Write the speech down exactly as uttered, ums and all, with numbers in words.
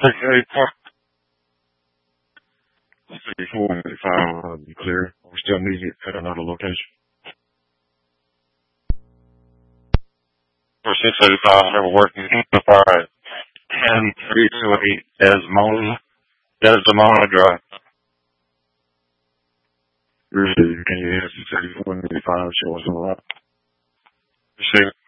Okay, Park thirty-four and thirty-five will be clear. We still need it at another location. For six eighty-five, never working. Fire ten three two eight Desmona, Desdemona Drive. Receive, can you hear six eighty-four and thirty-five? Show us a lot. Receive.